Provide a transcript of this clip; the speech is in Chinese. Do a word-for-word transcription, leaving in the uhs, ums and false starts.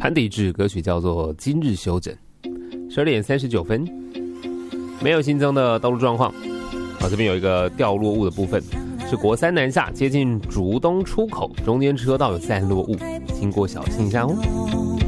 潘迪志歌曲叫做《今日休整》。十二点三十九分，没有新增的道路状况。好，这边有一个掉落物的部分，是国三南下接近竹东出口，中间车道有散落物，经过小心一下哦。